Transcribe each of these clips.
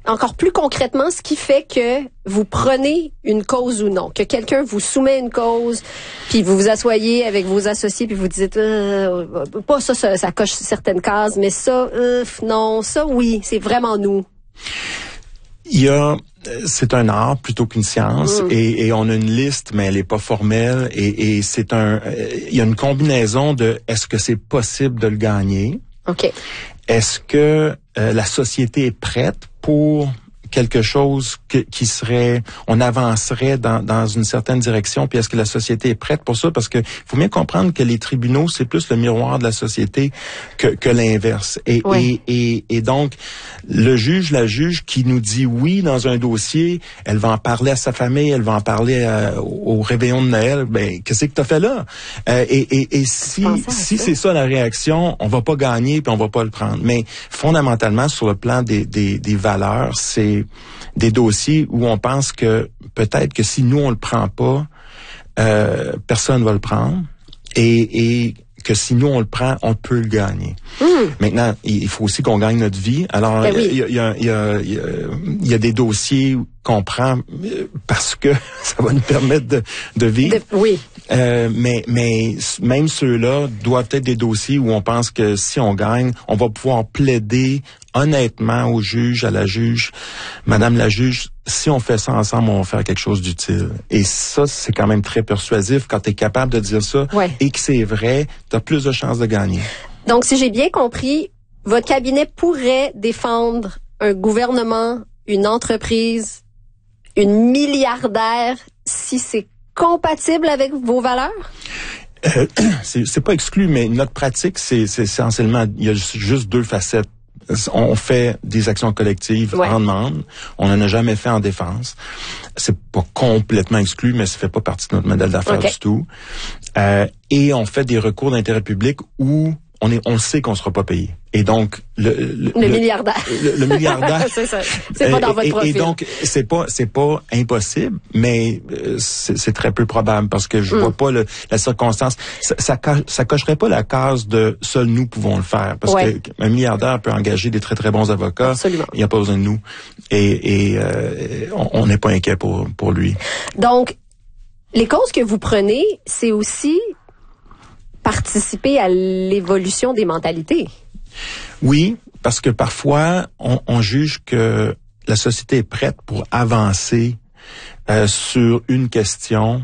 encore plus concrètement ce qui fait que vous prenez une cause ou non, que quelqu'un vous soumet une cause, puis vous vous asseyez avec vos associés, puis vous dites pas ça coche certaines cases, mais ça, non, ça oui, c'est vraiment nous. C'est un art plutôt qu'une science et on a une liste, mais elle est pas formelle et il y a une combinaison de est-ce que c'est possible de le gagner? OK. Est-ce que la société est prête pour quelque chose qui serait, on avancerait dans une certaine direction, puis est-ce que la société est prête pour ça? Parce que faut bien comprendre que les tribunaux, c'est plus le miroir de la société que l'inverse. Et donc, la juge qui nous dit oui dans un dossier, elle va en parler à sa famille, elle va en parler au réveillon de Noël, ben, qu'est-ce que t'as fait là? Et si c'est ça la réaction, on va pas gagner puis on va pas le prendre. Mais fondamentalement, sur le plan des valeurs, c'est des dossiers où on pense que peut-être que si nous on le prend pas, personne va le prendre et que si nous on le prend, on peut le gagner. Maintenant, il faut aussi qu'on gagne notre vie. Alors, il y a des dossiers qu'on prend parce que ça va nous permettre de vivre. Oui. Mais même ceux-là doivent être des dossiers où on pense que si on gagne, on va pouvoir plaider honnêtement au juge, à la juge, Madame la juge, si on fait ça ensemble, on va faire quelque chose d'utile. Et ça, c'est quand même très persuasif quand tu es capable de dire ça et que c'est vrai, tu as plus de chances de gagner. Donc, si j'ai bien compris, votre cabinet pourrait défendre un gouvernement, une entreprise, une milliardaire, si c'est compatible avec vos valeurs? C'est pas exclu, mais notre pratique, c'est essentiellement, il y a juste deux facettes. On fait des actions collectives en demande. On n'en a jamais fait en défense. C'est pas complètement exclu, mais ça fait pas partie de notre modèle d'affaires du tout. Et on fait des recours d'intérêt public où on sait qu'on sera pas payé. Et donc le milliardaire. Le milliardaire. C'est ça. C'est pas dans votre profil. Et donc c'est pas impossible, mais c'est très peu probable parce que je vois pas la circonstance. Ça cocherait pas la case de seuls nous pouvons le faire parce que un milliardaire peut engager des très très bons avocats. Absolument. Il n'y a pas besoin de nous et on n'est pas inquiet pour lui. Donc les causes que vous prenez, c'est aussi participer à l'évolution des mentalités. Oui, parce que parfois, on juge que la société est prête pour avancer sur une question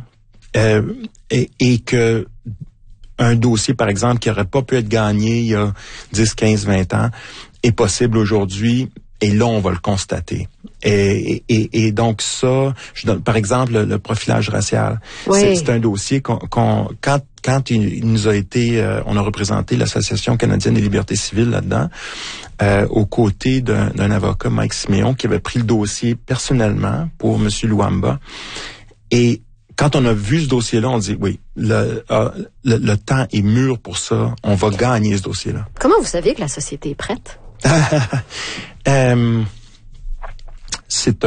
et que un dossier, par exemple, qui n'aurait pas pu être gagné il y a 10, 15, 20 ans, est possible aujourd'hui. Et là, on va le constater. Et donc ça, je donne par exemple le profilage racial. C'est un dossier quand il nous a été, on a représenté l'Association canadienne des libertés civiles là-dedans, aux côtés d'un avocat, Mike Siméon, qui avait pris le dossier personnellement pour M. Luamba. Et quand on a vu ce dossier-là, on dit oui, le temps est mûr pour ça. On va gagner ce dossier-là. Comment vous saviez que la société est prête? C'est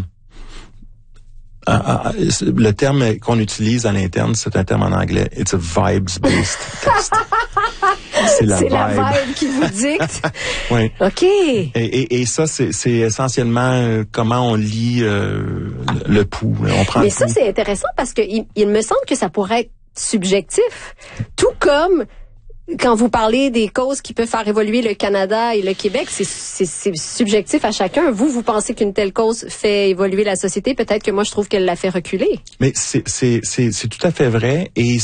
le terme qu'on utilise à l'interne, c'est un terme en anglais. It's a vibes-based test. C'est la vibe qui vous dicte. Oui. OK. Et ça, c'est essentiellement comment on lit le pouls. On prend Mais ça, c'est intéressant parce que il me semble que ça pourrait être subjectif. Tout comme quand vous parlez des causes qui peuvent faire évoluer le Canada et le Québec, c'est subjectif à chacun. Vous pensez qu'une telle cause fait évoluer la société. Peut-être que moi, je trouve qu'elle la fait reculer. Mais c'est tout à fait vrai et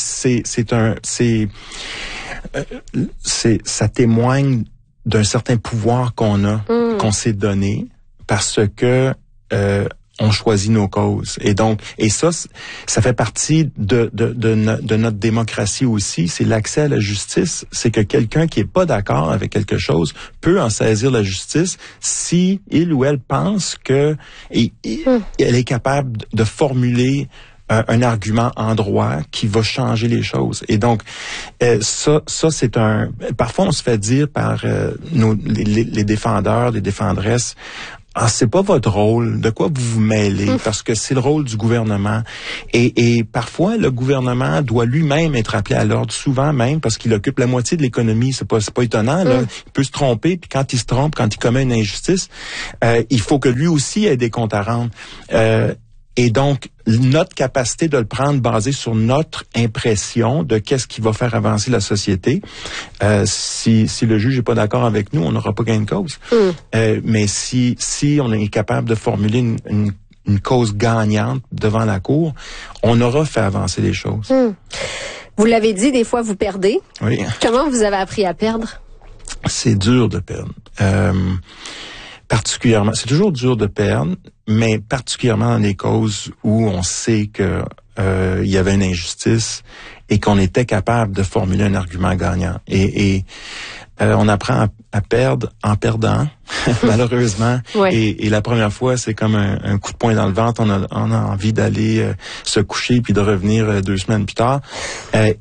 ça témoigne d'un certain pouvoir qu'on a, qu'on s'est donné parce que on choisit nos causes. Et donc, ça fait partie de notre démocratie aussi. C'est l'accès à la justice. C'est que quelqu'un qui est pas d'accord avec quelque chose peut en saisir la justice si il ou elle pense que elle est capable de formuler un argument en droit qui va changer les choses. Et donc, ça c'est parfois on se fait dire par les défendeurs, les défendresses, c'est pas votre rôle, de quoi vous vous mêlez, parce que c'est le rôle du gouvernement. Et parfois, le gouvernement doit lui-même être appelé à l'ordre, souvent même, parce qu'il occupe la moitié de l'économie. C'est pas étonnant, là. Il peut se tromper, puis quand il se trompe, quand il commet une injustice, il faut que lui aussi ait des comptes à rendre. Et donc, notre capacité de le prendre basée sur notre impression de qu'est-ce qui va faire avancer la société, si le juge n'est pas d'accord avec nous, on n'aura pas gain de cause. Mais si on est capable de formuler une cause gagnante devant la Cour, on aura fait avancer les choses. Vous l'avez dit, des fois vous perdez. Oui. Comment vous avez appris à perdre? C'est dur de perdre. Particulièrement, c'est toujours dur de perdre, mais particulièrement dans des causes où on sait que il y avait une injustice et qu'on était capable de formuler un argument gagnant. Et on apprend à perdre en perdant, malheureusement. Ouais. Et la première fois, c'est comme un coup de poing dans le ventre. On a envie d'aller se coucher puis de revenir 2 semaines plus tard. Mais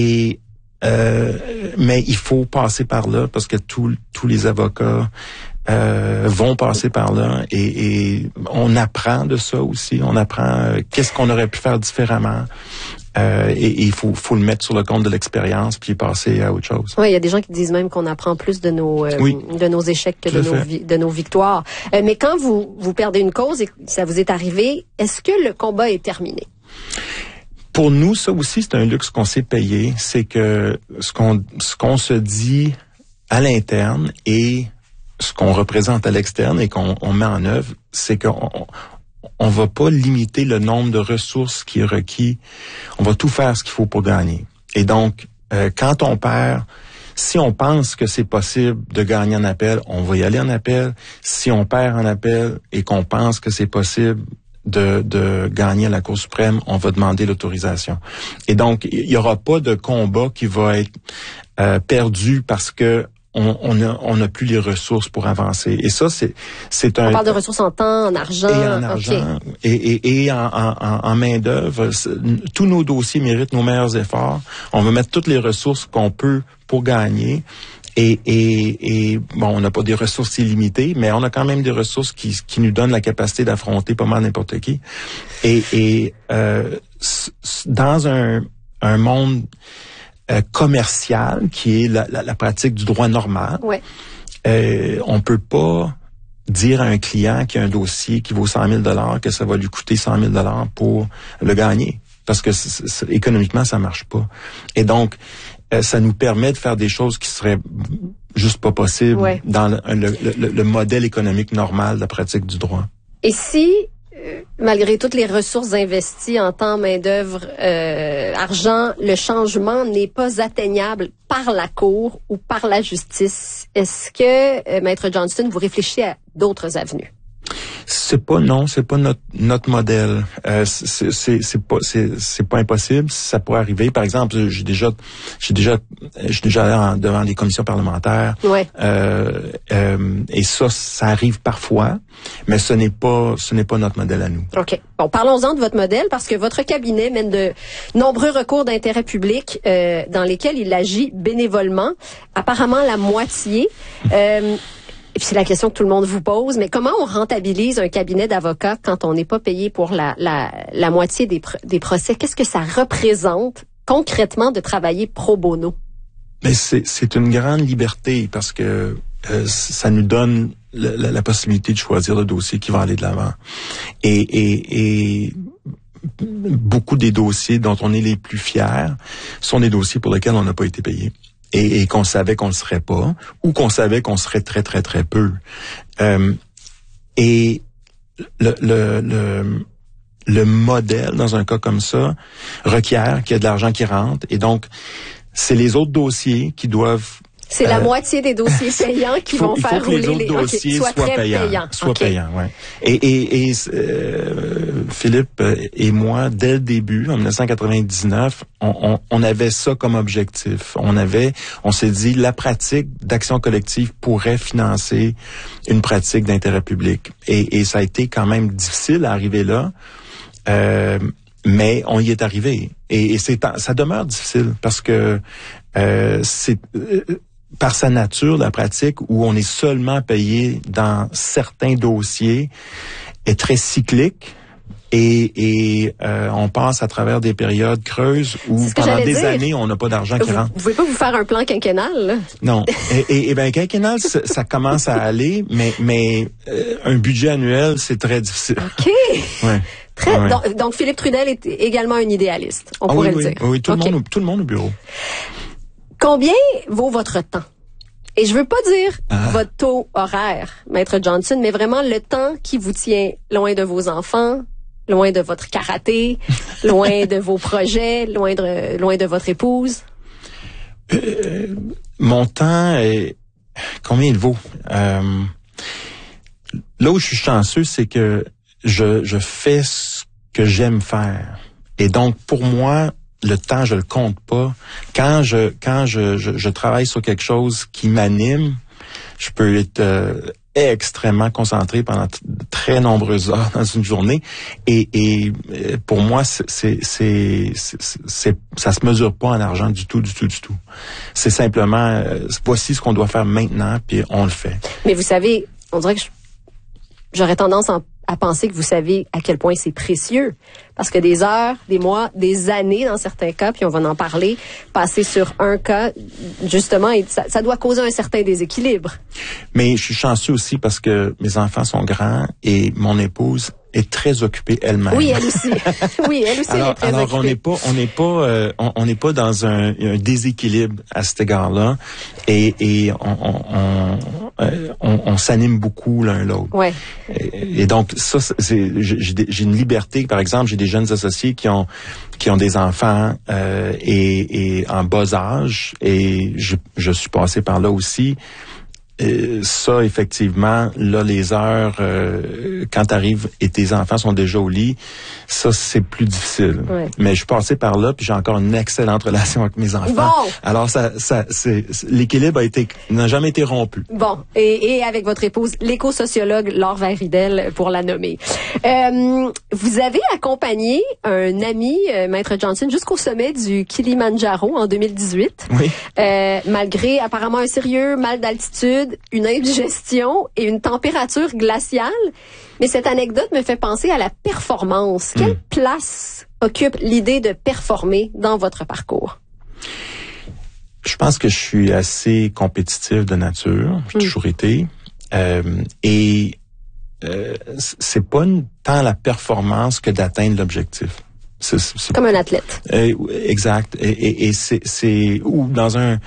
il faut passer par là parce que tous les avocats vont passer par là et on apprend de ça aussi. On apprend qu'est-ce qu'on aurait pu faire différemment. Et il faut le mettre sur le compte de l'expérience puis passer à autre chose. Oui, il y a des gens qui disent même qu'on apprend plus de nos échecs que de nos victoires. Mais quand vous perdez une cause et que ça vous est arrivé, est-ce que le combat est terminé? Pour nous, ça aussi, c'est un luxe qu'on s'est payé. C'est que ce qu'on se dit à l'interne et ce qu'on représente à l'externe et qu'on met en œuvre, c'est qu'on va pas limiter le nombre de ressources qui est requis. On va tout faire ce qu'il faut pour gagner. Et donc, quand on perd, si on pense que c'est possible de gagner en appel, on va y aller en appel. Si on perd en appel et qu'on pense que c'est possible de gagner à la Cour suprême, on va demander l'autorisation. Et donc, il y aura pas de combat qui va être perdu parce que on n'a plus les ressources pour avancer. Et ça, c'est un... On parle de ressources en temps, en argent. Et en argent, et en main-d'œuvre. Tous nos dossiers méritent nos meilleurs efforts. On va mettre toutes les ressources qu'on peut pour gagner. Et bon, on n'a pas des ressources illimitées, mais on a quand même des ressources qui nous donnent la capacité d'affronter pas mal n'importe qui. Et dans un monde commercial qui est la pratique du droit normal, ouais. On peut pas dire à un client qui a un dossier qui vaut 100 000 que ça va lui coûter 100 000 pour le gagner, parce que économiquement ça marche pas. Et donc ça nous permet de faire des choses qui seraient juste pas possibles ouais. dans le modèle économique normal de la pratique du droit. Et si malgré toutes les ressources investies en temps, main-d'œuvre, argent, le changement n'est pas atteignable par la Cour ou par la justice, est-ce que, Maître Johnston, vous réfléchissez à d'autres avenues? C'est pas notre modèle. C'est pas impossible. Ça pourrait arriver. Par exemple, j'ai déjà allé devant les commissions parlementaires. Ouais. Et ça arrive parfois, mais ce n'est pas notre modèle à nous. OK. Bon, parlons-en de votre modèle parce que votre cabinet mène de nombreux recours d'intérêt public dans lesquels il agit bénévolement, apparemment la moitié. Et puis c'est la question que tout le monde vous pose, mais comment on rentabilise un cabinet d'avocats quand on n'est pas payé pour la moitié des procès? Qu'est-ce que ça représente concrètement de travailler pro bono? Mais c'est une grande liberté parce que ça nous donne la possibilité de choisir le dossier qui va aller de l'avant. Et beaucoup des dossiers dont on est les plus fiers sont des dossiers pour lesquels on n'a pas été payé. Et qu'on savait qu'on le serait pas, ou qu'on savait qu'on serait très, très, très peu. Et le modèle, dans un cas comme ça, requiert qu'il y ait de l'argent qui rentre. Et donc, c'est les autres dossiers qui doivent... C'est la moitié des dossiers payants qui vont faire rouler les autres dossiers soient payants. Soient payants, ouais. Et Philippe et moi, dès le début, en 1999, on avait ça comme objectif. On s'est dit, la pratique d'action collective pourrait financer une pratique d'intérêt public. Et ça a été quand même difficile à arriver là. Mais on y est arrivé. Et ça demeure difficile parce que par sa nature, la pratique où on est seulement payé dans certains dossiers est très cyclique. Et on passe à travers des périodes creuses où pendant des années, on n'a pas d'argent qui rentre. Vous pouvez pas vous faire un plan quinquennal, là? Non. Et ben quinquennal, ça commence à aller, mais un budget annuel, c'est très difficile. OK. Ouais. Donc, Philippe Trudel est également un idéaliste, on pourrait le dire. Oui, tout le monde au bureau. Combien vaut votre temps? Et je veux pas dire votre taux horaire, Maître Johnson, mais vraiment le temps qui vous tient loin de vos enfants, loin de votre karaté, loin de vos projets, loin de votre épouse. Mon temps, combien il vaut? Là où je suis chanceux, c'est que je fais ce que j'aime faire. Et donc, pour moi, le temps, je le compte pas. Quand je travaille sur quelque chose qui m'anime, je peux être extrêmement concentré pendant très nombreuses heures dans une journée. Et pour moi, ça se mesure pas en argent du tout. C'est simplement, voici ce qu'on doit faire maintenant, puis on le fait. Mais vous savez, on dirait que j'aurais tendance à penser que vous savez à quel point c'est précieux. Parce que des heures, des mois, des années dans certains cas, puis on va en parler, passer sur un cas, justement, ça doit causer un certain déséquilibre. Mais je suis chanceux aussi parce que mes enfants sont grands et mon épouse est très occupée elle-même. Oui, elle aussi. Oui, elle aussi est très occupée. On n'est pas dans un déséquilibre à cet égard-là et on s'anime beaucoup l'un l'autre. Ouais. Et donc ça, j'ai une liberté. Par exemple, j'ai des jeunes associés qui ont des enfants et en bas âge et je suis passé par là aussi. Ça, effectivement, là, les heures, quand t'arrives et tes enfants sont déjà au lit, ça, c'est plus difficile. Ouais. Mais je suis passé par là, puis j'ai encore une excellente relation avec mes enfants. Bon. Alors, l'équilibre n'a jamais été rompu. Bon. Et avec votre épouse, l'éco-sociologue Laure Varidel, pour la nommer. Vous avez accompagné un ami, Maître Johnson, jusqu'au sommet du Kilimandjaro en 2018. Oui. Malgré apparemment un sérieux mal d'altitude, une indigestion et une température glaciale. Mais cette anecdote me fait penser à la performance. Quelle place occupe l'idée de performer dans votre parcours? Je pense que je suis assez compétitif de nature. J'ai toujours été. C'est pas tant la performance que d'atteindre l'objectif. C'est comme un athlète. Exact. Et c'est ou dans un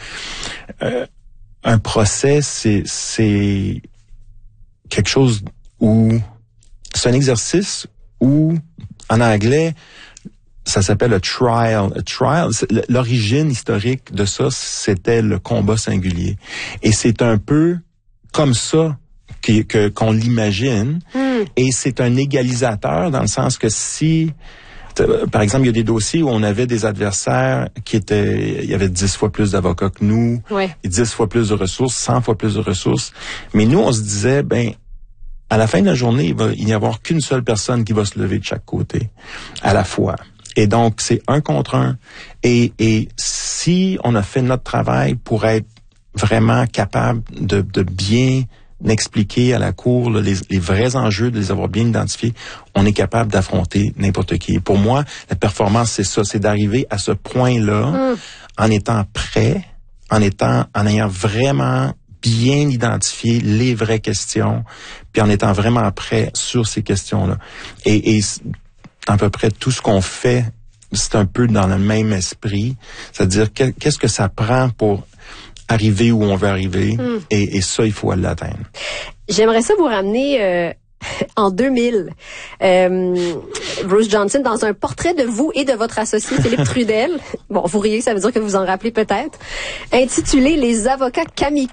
procès, c'est quelque chose où c'est un exercice où, en anglais, ça s'appelle a trial. A trial, l'origine historique de ça, c'était le combat singulier. Et c'est un peu comme ça qu'on l'imagine. Et c'est un égalisateur dans le sens que si, par exemple, il y a des dossiers où on avait des adversaires il y avait 10 fois plus d'avocats que nous, et 10 fois plus de ressources, 100 fois plus de ressources. Mais nous, on se disait, à la fin de la journée, il va n'y avoir qu'une seule personne qui va se lever de chaque côté, à la fois. Et donc, c'est un contre un. Et si on a fait notre travail pour être vraiment capable de bien expliquer à la cour les vrais enjeux, de les avoir bien identifiés, on est capable d'affronter n'importe qui. Et pour moi, la performance, c'est ça, c'est d'arriver à ce point-là en étant prêt, en ayant vraiment bien identifié les vraies questions, puis en étant vraiment prêt sur ces questions-là. Et à peu près tout ce qu'on fait, c'est un peu dans le même esprit, c'est-à-dire qu'est-ce que ça prend pour arriver où on veut arriver, et ça, il faut l'atteindre. J'aimerais ça vous ramener en 2000. Bruce Johnson, dans un portrait de vous et de votre associé Philippe Trudel, bon, vous riez, ça veut dire que vous en rappelez peut-être, intitulé « Les avocats kamikazes ».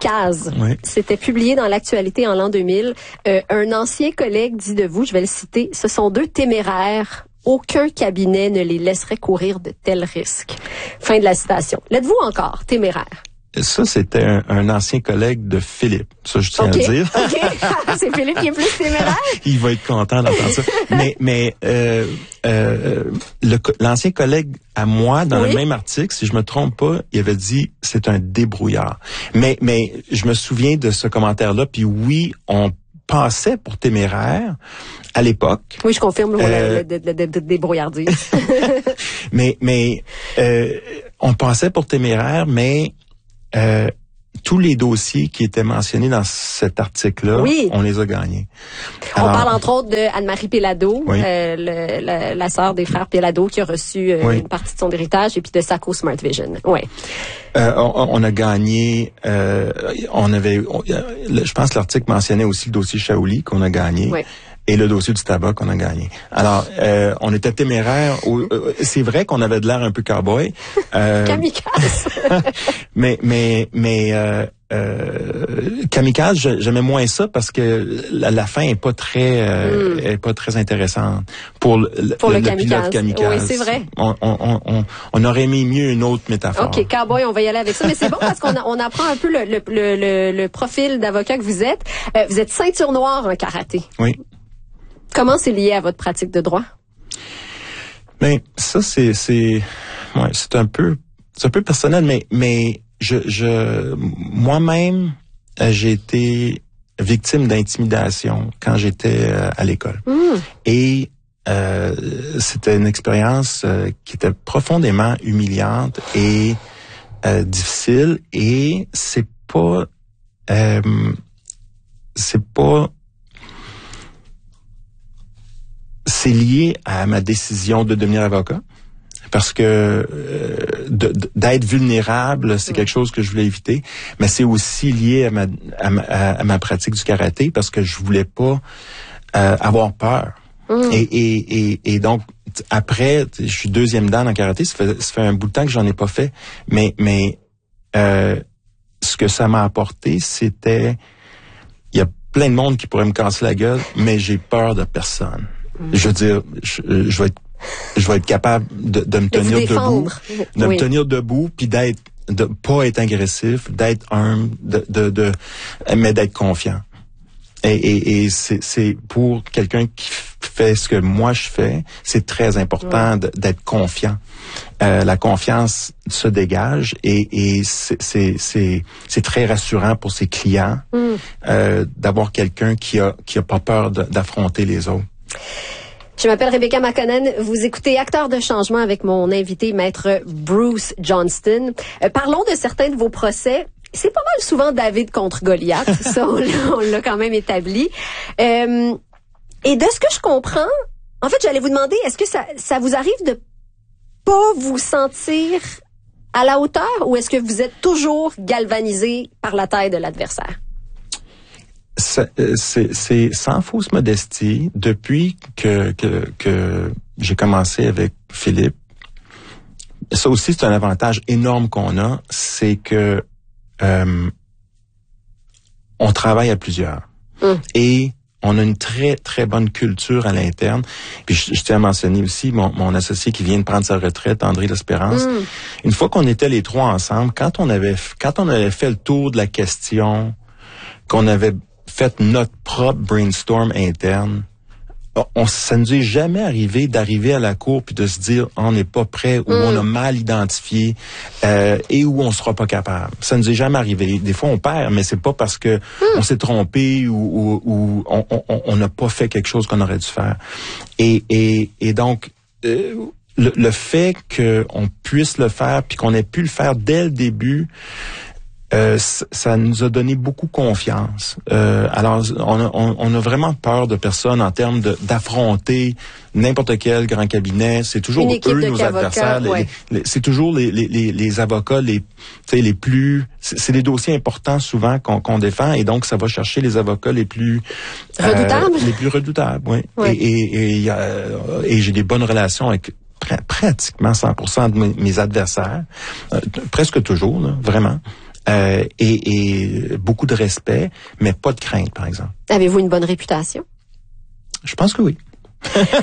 Oui. C'était publié dans l'actualité en l'an 2000. Un ancien collègue dit de vous, je vais le citer, « Ce sont deux téméraires. Aucun cabinet ne les laisserait courir de tels risques ». Fin de la citation. L'êtes-vous encore téméraire? Ça, c'était un ancien collègue de Philippe. Ça, je tiens à le dire. OK. C'est Philippe qui est plus téméraire. Il va être content d'entendre ça. Mais l'ancien collègue à moi, dans le même article, si je me trompe pas, il avait dit c'est un débrouillard. Mais je me souviens de ce commentaire-là. Puis oui, on passait pour téméraire à l'époque. Oui, je confirme le débrouillardise. mais on passait pour téméraire, mais tous les dossiers qui étaient mentionnés dans cet article-là, on les a gagnés. Alors, on parle entre autres de Anne-Marie Pellado, la sœur des frères Pellado qui a reçu une partie de son héritage, et puis de Saco Smart Vision. Oui. On a gagné, je pense que l'article mentionnait aussi le dossier Shaoli qu'on a gagné. Oui. Et le dossier du tabac qu'on a gagné. Alors, on était téméraires. C'est vrai qu'on avait de l'air un peu cow-boy. Kamikaze. mais kamikaze, j'aimais moins ça parce que la fin est pas très intéressante pour le pilote kamikaze. Oui, c'est vrai. On aurait aimé mieux une autre métaphore. OK, cowboy, on va y aller avec ça. Mais c'est bon parce qu'on apprend un peu le profil d'avocat que vous êtes. Vous êtes ceinture noire en karaté. Oui. Comment c'est lié à votre pratique de droit? Ben, ça, c'est un peu personnel, mais moi-même, j'ai été victime d'intimidation quand j'étais à l'école. Et c'était une expérience qui était profondément humiliante et difficile, et c'est lié à ma décision de devenir avocat, parce que d'être vulnérable, c'est quelque chose que je voulais éviter, mais c'est aussi lié à ma pratique du karaté, parce que je voulais pas avoir peur. Et donc, après, je suis deuxième dan en karaté, ça fait un bout de temps que j'en ai pas fait, mais ce que ça m'a apporté, c'était, il y a plein de monde qui pourrait me casser la gueule, mais j'ai peur de personne. Je veux dire, je vais être capable de me tenir debout, me tenir debout, puis de pas être agressif, d'être humble, mais d'être confiant. Et c'est pour quelqu'un qui fait ce que moi je fais, c'est très important d'être confiant. La confiance se dégage et c'est très rassurant pour ses clients d'avoir quelqu'un qui a pas peur d'affronter les autres. Je m'appelle Rebecca McConnell. Vous écoutez Acteurs de changement avec mon invité, maître Bruce Johnston. Parlons de certains de vos procès. C'est pas mal souvent David contre Goliath. Ça, on l'a quand même établi. Et de ce que je comprends, en fait, j'allais vous demander, est-ce que ça vous arrive de pas vous sentir à la hauteur, ou est-ce que vous êtes toujours galvanisé par la taille de l'adversaire? C'est sans fausse modestie, depuis que j'ai commencé avec Philippe. Ça aussi, c'est un avantage énorme qu'on a, c'est que on travaille à plusieurs. Et on a une très, très bonne culture à l'interne. Puis je tiens à mentionner aussi mon associé qui vient de prendre sa retraite, André L'Espérance. Une fois qu'on était les trois ensemble, quand on avait fait le tour de la question, qu'on avait fait notre propre brainstorm interne, ça nous est jamais arrivé d'arriver à la cour puis de se dire on n'est pas prêt, ou on a mal identifié et où on sera pas capable. Ça nous est jamais arrivé. Des fois on perd, mais c'est pas parce que on s'est trompé ou on n'a pas fait quelque chose qu'on aurait dû faire. Et donc le fait qu'on puisse le faire puis qu'on ait pu le faire dès le début, ça nous a donné beaucoup confiance. Alors, on a vraiment peur de personne en termes d'affronter n'importe quel grand cabinet. C'est toujours eux nos adversaires. C'est toujours les avocats les plus. C'est des dossiers importants souvent qu'on défend, et donc ça va chercher les avocats les plus redoutables. Les plus redoutables, oui. Et j'ai des bonnes relations avec pratiquement 100% de mes adversaires, presque toujours, là, vraiment. Et beaucoup de respect, mais pas de crainte, par exemple. Avez-vous une bonne réputation? Je pense que oui.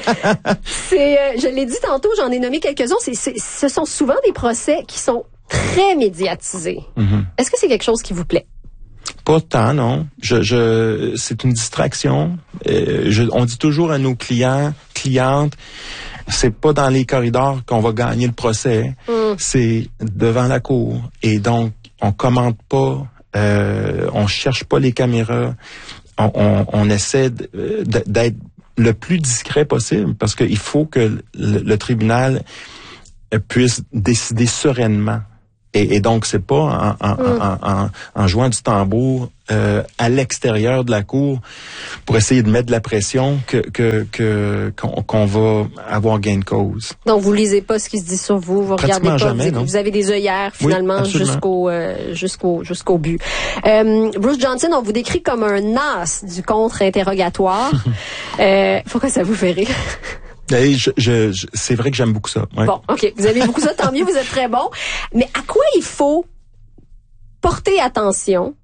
Je l'ai dit tantôt, j'en ai nommé quelques-uns. Ce sont souvent des procès qui sont très médiatisé. Est-ce que c'est quelque chose qui vous plaît? Pas tant, non. C'est une distraction. On dit toujours à nos clientes, c'est pas dans les corridors qu'on va gagner le procès. C'est devant la cour. Et donc, on commente pas, on cherche pas les caméras. On essaie d'être le plus discret possible parce qu'il faut que le tribunal puisse décider sereinement. Et donc, c'est pas en jouant du tambour à l'extérieur de la cour pour essayer de mettre de la pression qu'on va avoir gain de cause. Donc, vous lisez pas ce qui se dit sur vous, vous regardez pas, jamais, vous avez des œillères finalement jusqu'au but. Bruce Johnson, on vous décrit comme un as du contre-interrogatoire. Pourquoi ça vous fait rire? C'est vrai que j'aime beaucoup ça. Ouais. Bon, OK. Vous aimez beaucoup ça, tant mieux, vous êtes très bon. Mais à quoi il faut porter attention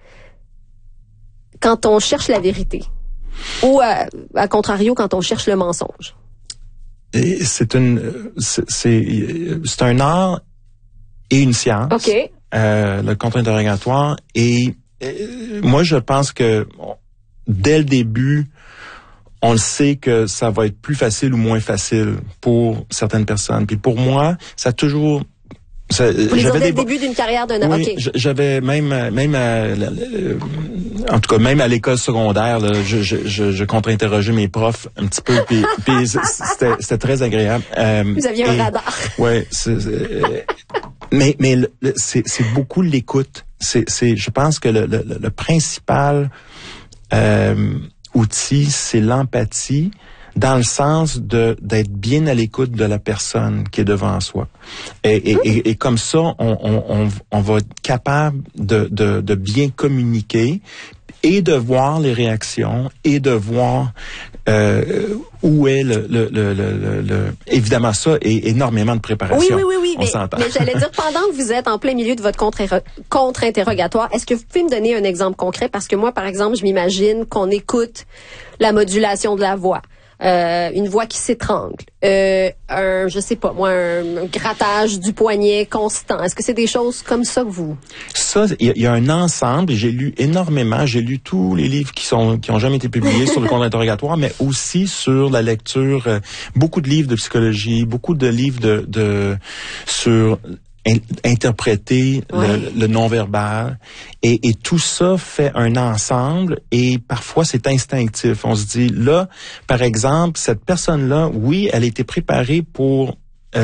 quand on cherche la vérité? Ou, à contrario, quand on cherche le mensonge? Et c'est un art et une science. OK. Le contre-interrogatoire. Et moi, je pense que dès le début, on le sait que ça va être plus facile ou moins facile pour certaines personnes. Puis pour moi, ça a toujours... Vous les dès le début d'une carrière d'un avocat. Oui, j'avais même en tout cas même à l'école secondaire, là, je contre-interrogeais mes profs un petit peu, puis c'était très agréable. Vous aviez un radar. Ouais, mais c'est beaucoup l'écoute. Je pense que le principal outil, c'est l'empathie, dans le sens d'être bien à l'écoute de la personne qui est devant soi. Et comme ça, on va être capable de bien communiquer et de voir les réactions et de voir où est évidemment ça et énormément de préparation. Oui. On s'entend. Mais j'allais dire, pendant que vous êtes en plein milieu de votre contre-interrogatoire, est-ce que vous pouvez me donner un exemple concret? Parce que moi, par exemple, je m'imagine qu'on écoute la modulation de la voix. Une voix qui s'étrangle, je sais pas moi, un grattage du poignet constant. Est-ce que c'est des choses comme ça que vous... Ça, il y a un ensemble. J'ai lu énormément. J'ai lu tous les livres qui ont jamais été publiés sur le contre-interrogatoire, mais aussi sur la lecture, beaucoup de livres de psychologie, beaucoup de livres sur interpréter le non-verbal et tout ça fait un ensemble et parfois c'est instinctif. On se dit là, par exemple, cette personne-là, oui, elle a été préparée pour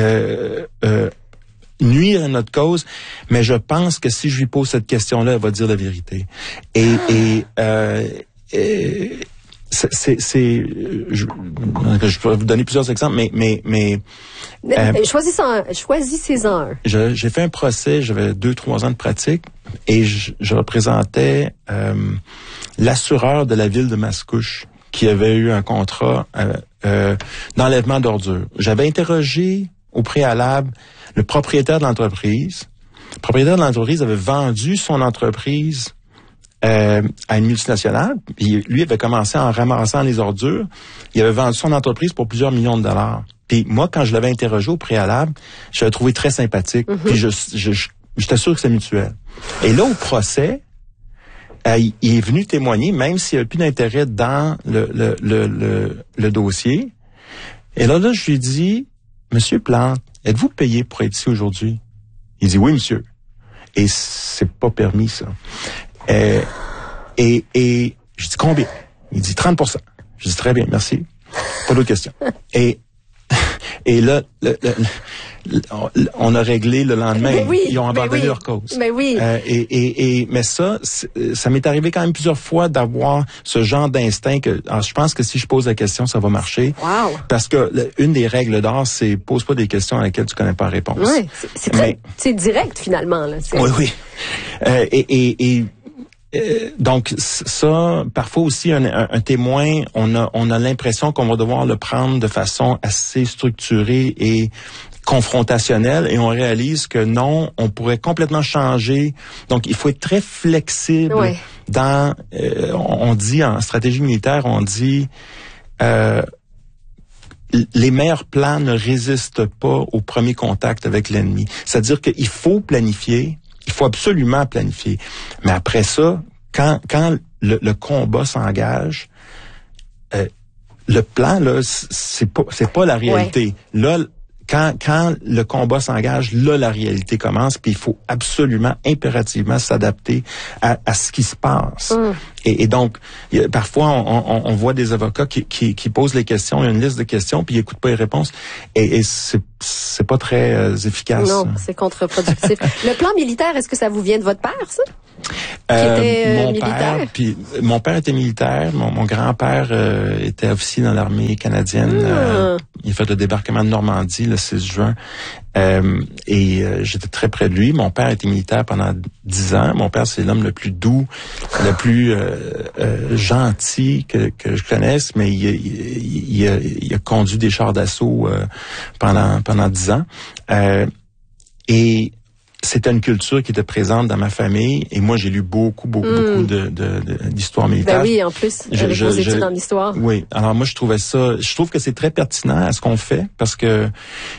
nuire à notre cause, mais je pense que si je lui pose cette question-là, elle va dire la vérité. Je pourrais vous donner plusieurs exemples, mais choisissez-en un. J'ai fait un procès, j'avais 2-3 ans de pratique et je représentais l'assureur de la ville de Mascouche qui avait eu un contrat d'enlèvement d'ordures. J'avais interrogé au préalable le propriétaire de l'entreprise. Le propriétaire de l'entreprise avait vendu son entreprise à une multinationale. Puis lui avait commencé en ramassant les ordures. Il avait vendu son entreprise pour plusieurs millions de dollars. Puis moi, quand je l'avais interrogé au préalable, je l'avais trouvé très sympathique. Puis j'étais sûr que c'est mutuel. Et là, au procès, il est venu témoigner, même s'il n'y avait plus d'intérêt dans le dossier. Et là, je lui ai dit, Monsieur Plante, êtes-vous payé pour être ici aujourd'hui? Il dit, oui, monsieur. Et c'est pas permis, ça. Et je dis combien? Il dit 30%. Je dis très bien, merci. Pas d'autres questions. Et là, on a réglé le lendemain. Ils ont abandonné leur cause. Mais oui. Mais ça m'est arrivé quand même plusieurs fois d'avoir ce genre d'instinct que je pense que si je pose la question, ça va marcher. Wow. Parce que une des règles d'or, c'est pose pas des questions à lesquelles tu connais pas la réponse. Oui, c'est direct finalement là. Oui. Donc ça, parfois aussi un témoin, on a l'impression qu'on va devoir le prendre de façon assez structurée et confrontationnelle, et on réalise que non, on pourrait complètement changer. Donc il faut être très flexible dans. On dit en stratégie militaire, on dit les meilleurs plans ne résistent pas au premier contact avec l'ennemi. C'est-à-dire qu'il faut planifier, il faut absolument planifier. Mais après ça, quand le combat s'engage, le plan là, c'est pas la réalité. Ouais. Là, quand le combat s'engage, là, la réalité commence, puis il faut absolument, impérativement s'adapter à ce qui se passe. Et donc, parfois, on voit des avocats qui posent les questions, il y a une liste de questions, puis ils n'écoutent pas les réponses, et c'est pas très efficace. Non, c'est contre-productif. Le plan militaire, est-ce que ça vous vient de votre père, ça? Mon père était militaire, mon grand-père était officier dans l'armée canadienne. Il a fait le débarquement de Normandie le 6 juin. Et j'étais très près de lui. Mon père était militaire pendant 10 ans. Mon père, c'est l'homme le plus doux, le plus gentil que je connaisse, mais il a conduit des chars d'assaut pendant 10 ans. Et c'était une culture qui était présente dans ma famille, et moi j'ai lu beaucoup d'histoires militaires. Ben oui, en plus, avec vos études en histoire. Oui, alors moi je trouve que c'est très pertinent à ce qu'on fait, parce que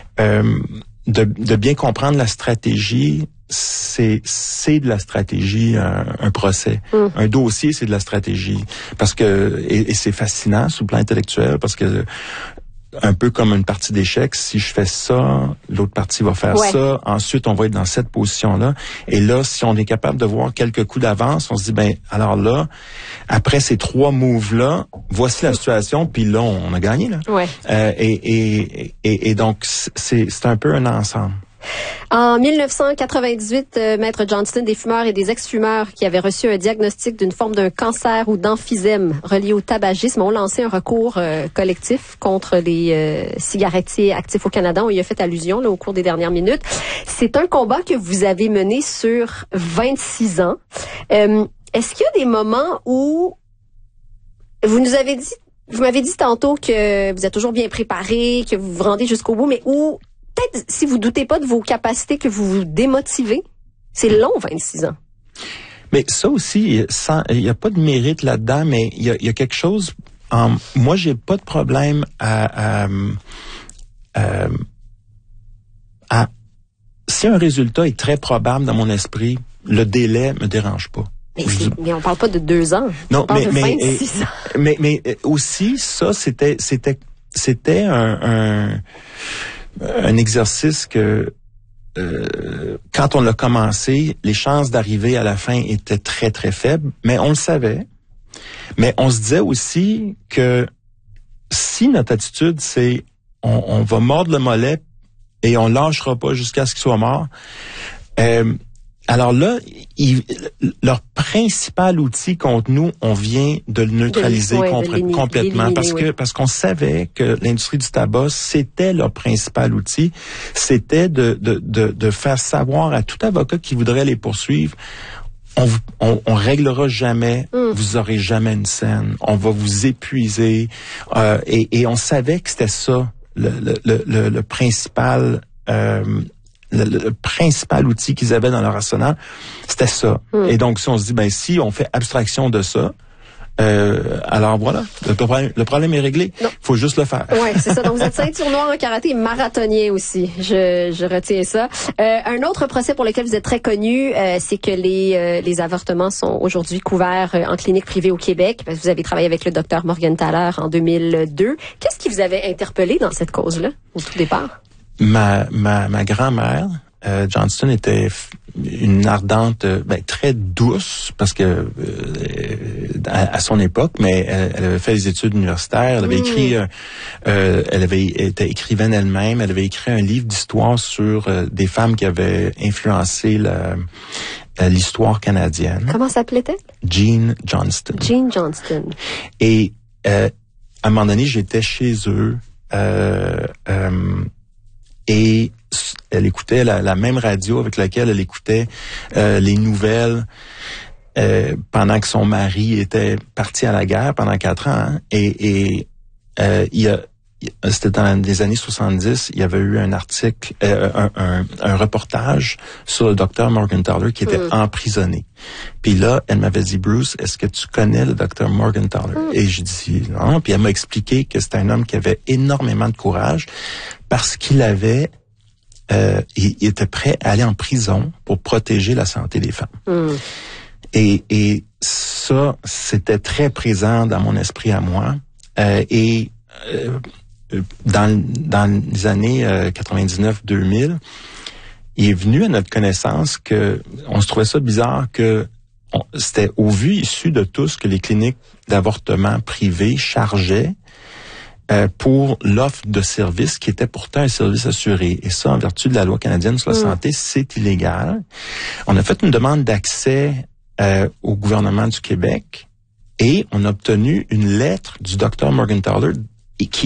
de bien comprendre la stratégie, c'est de la stratégie, un procès. Un dossier, c'est de la stratégie. Parce que, et c'est fascinant sur le plan intellectuel, parce que un peu comme une partie d'échecs, si je fais ça, l'autre partie va faire ça, ensuite on va être dans cette position-là, et là, si on est capable de voir quelques coups d'avance, on se dit, ben alors là, après ces 3 moves-là, voici la situation, puis là, on a gagné, là. Ouais. Et donc, c'est un peu un ensemble. En 1998, Maître Johnston, des fumeurs et des ex-fumeurs qui avaient reçu un diagnostic d'une forme d'un cancer ou d'emphysème relié au tabagisme ont lancé un recours collectif contre les cigarettiers actifs au Canada. On y a fait allusion là, au cours des dernières minutes. C'est un combat que vous avez mené sur 26 ans. Est-ce qu'il y a des moments où vous m'avez dit tantôt que vous êtes toujours bien préparé, que vous vous rendez jusqu'au bout, mais où peut-être, si vous doutez pas de vos capacités, que vous vous démotivez? C'est long, 26 ans. Mais ça aussi, il y a pas de mérite là-dedans, mais il y a quelque chose. Moi, j'ai pas de problème si un résultat est très probable dans mon esprit, le délai me dérange pas. Mais on parle pas de 2 ans. Non, on parle de 26 ans. Mais aussi, ça, c'était un exercice que quand on l'a commencé, les chances d'arriver à la fin étaient très, très faibles, mais on le savait. Mais on se disait aussi que si notre attitude, c'est on va mordre le mollet et on lâchera pas jusqu'à ce qu'il soit mort, alors là, leur principal outil contre nous, on vient de le neutraliser complètement, parce qu'on savait que l'industrie du tabac, c'était leur principal outil, c'était de faire savoir à tout avocat qui voudrait les poursuivre, on réglera jamais, vous aurez jamais une scène, on va vous épuiser, et on savait que c'était ça le principal. Le principal outil qu'ils avaient dans leur arsenal, c'était ça. Et donc, si on se dit, ben si on fait abstraction de ça, alors voilà, le problème est réglé. Il faut juste le faire. Oui, c'est ça. Donc, vous êtes ceinture noire en karaté et marathonien aussi. Je retiens ça. Un autre procès pour lequel vous êtes très connu, c'est que les avortements sont aujourd'hui couverts en clinique privée au Québec. Parce que vous avez travaillé avec le docteur Morgenthaler en 2002. Qu'est-ce qui vous avait interpellé dans cette cause-là, au tout départ? Ma grand-mère, Johnston, était une ardente, très douce, parce que à son époque, mais elle avait fait des études universitaires, elle avait écrit, elle avait été écrivaine elle-même, elle avait écrit un livre d'histoire sur des femmes qui avaient influencé l'histoire canadienne. Comment s'appelait-elle? Jean Johnston. Jean Johnston. Et à un moment donné, j'étais chez eux. Et elle écoutait la même radio avec laquelle elle écoutait les nouvelles pendant que son mari était parti à la guerre pendant 4 ans. Hein, et il y a c'était dans les années 70, il y avait eu un article, un reportage sur le docteur Morgenthaler qui était emprisonné. Puis là, elle m'avait dit, Bruce, est-ce que tu connais le docteur Morgenthaler? Et j'ai dit non. Puis elle m'a expliqué que c'était un homme qui avait énormément de courage parce qu'il avait, il était prêt à aller en prison pour protéger la santé des femmes. Et ça, c'était très présent dans mon esprit à moi. Dans les années 99-2000, il est venu à notre connaissance que on se trouvait ça bizarre que c'était au vu issu de tous que les cliniques d'avortement privées chargeaient pour l'offre de service qui était pourtant un service assuré. Et ça, en vertu de la loi canadienne sur la santé, c'est illégal. On a fait une demande d'accès au gouvernement du Québec et on a obtenu une lettre du docteur Morgenthaler qui